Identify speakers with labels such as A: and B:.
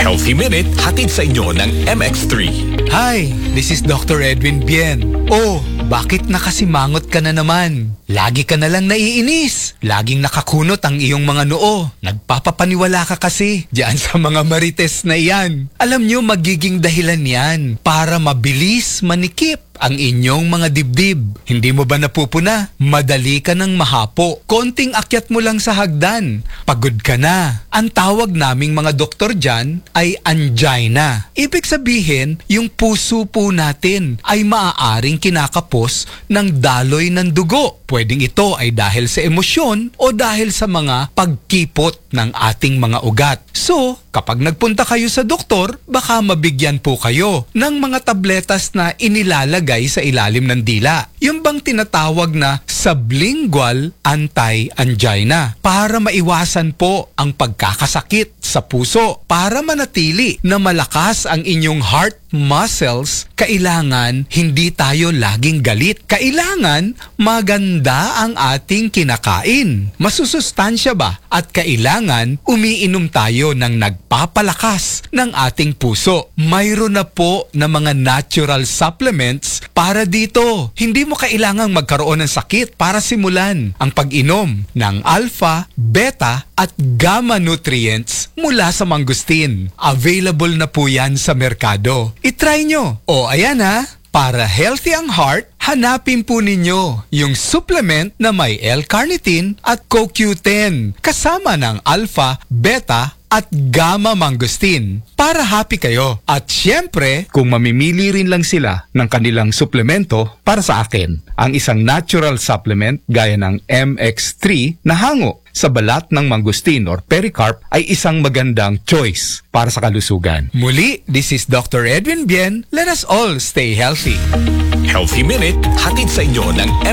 A: Healthy Minute, hatid sa inyo ng MX3.
B: Hi, this is Dr. Edwin Bien. Oh, bakit nakasimangot ka na naman? Lagi ka na lang naiinis. Laging nakakunot ang iyong mga noo. Nagpapapaniwala ka kasi diyan sa mga marites na iyan. Alam nyo, magiging dahilan yan para mabilis manikip ang inyong mga dibdib. Hindi mo ba napupuna? Madali ka ng mahapo. Konting akyat mo lang sa hagdan. Pagod ka na. Ang tawag naming mga doktor dyan ay angina. Ibig sabihin, yung puso po natin ay maaaring kinakapos ng daloy ng dugo. Pwedeng ito ay dahil sa emosyon o dahil sa mga pagkipot ng ating mga ugat. So, kapag nagpunta kayo sa doktor, baka mabigyan po kayo ng mga tabletas na inilalagay sa ilalim ng dila. Yung bang tinatawag na sublingual anti-angina para maiwasan po ang pagkakasakit sa puso. Para manatili na malakas ang inyong heart muscles, kailangan hindi tayo laging galit. Kailangan maganda ang ating kinakain. Masusustansya ba? At kailangan umiinom tayo ng nagpapalakas ng ating puso. Mayroon na po na mga natural supplements para dito. Hindi mo kailangang magkaroon ng sakit para simulan ang pag-inom ng alpha, beta at gamma nutrients mula sa mangustin. Available na po yan sa merkado. I-try nyo. O ayan ha, para healthy ang heart, hanapin po ninyo yung supplement na may L-carnitine at CoQ10 kasama ng alpha, beta at gamma mangustin para happy kayo. At syempre, kung mamimili rin lang sila ng kanilang suplemento, para sa akin, ang isang natural supplement gaya ng MX3 na hango sa balat ng mangustin or pericarp ay isang magandang choice para sa kalusugan. Muli, this is Dr. Edwin Bien. Let us all stay healthy.
A: Healthy Minute, hatid sa inyo ng